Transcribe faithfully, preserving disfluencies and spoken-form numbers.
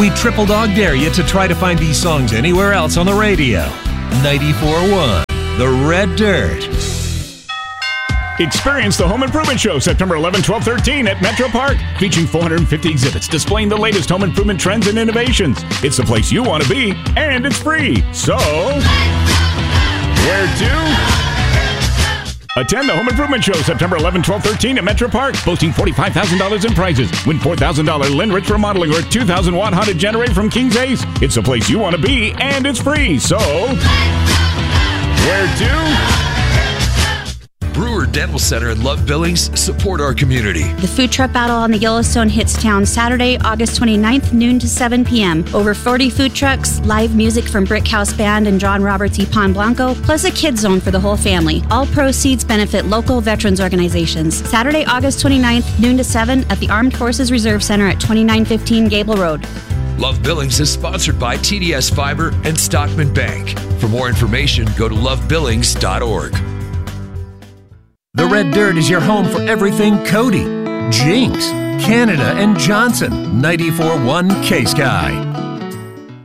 We triple dog dare you to try to find these songs anywhere else on the radio. ninety-four point one, The Red Dirt. Experience the Home Improvement Show September eleventh, twelfth, thirteenth at Metro Park, featuring four hundred fifty exhibits displaying the latest home improvement trends and innovations. It's the place you want to be, and it's free. So, where to? Attend the Home Improvement Show September eleventh, twelfth, thirteenth at Metro Park, boasting forty-five thousand dollars in prizes. Win four thousand dollars Linrich remodeling or a two thousand watt Honda generator from King's Ace. It's the place you want to be, and it's free. So, where to? Brewer Dental Center and Love Billings support our community. The food truck battle on the Yellowstone hits town Saturday, August twenty-ninth, noon to seven p.m. Over forty food trucks, live music from Brick House Band and John Roberts y Pan Blanco, plus a kids zone for the whole family. All proceeds benefit local veterans organizations. Saturday, August twenty-ninth, noon to seven at the Armed Forces Reserve Center at twenty-nine fifteen Gable Road. Love Billings is sponsored by T D S Fiber and Stockman Bank. For more information, go to love billings dot org. The Red Dirt is your home for everything Cody, Jinx, Canada, and Johnson. ninety-four point one K-Sky.